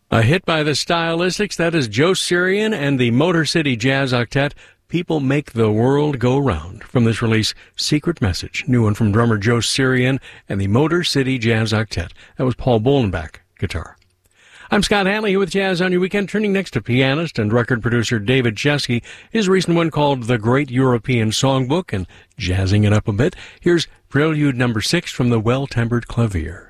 A hit by the Stylistics, that is Joe Sirian and the Motor City Jazz Octet. People Make the World Go Round. From this release, Secret Message, new one from drummer Joe Sirian and the Motor City Jazz Octet. That was Paul Bolenbach, guitar. I'm Scott Hanley here with Jazz on Your Weekend, turning next to pianist and record producer David Chesky. His recent one called The Great European Songbook, and jazzing it up a bit. Here's Prelude No. 6 from the Well-Tempered Clavier.